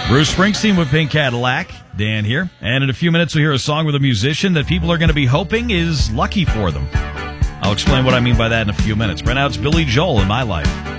Bruce Springsteen with Pink Cadillac. Dan here. And in a few minutes, we'll hear a song with a musician that people are going to be hoping is lucky for them. I'll explain what I mean by that in a few minutes. Right now, it's Billy Joel in My Life.